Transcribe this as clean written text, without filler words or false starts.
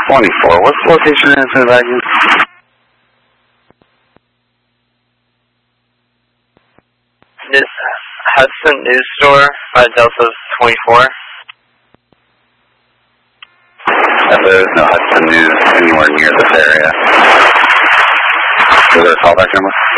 24. What's the location is it again? This Hudson News Store, Delta 24. There's no Hudson News anywhere near this area. Is there a callback number?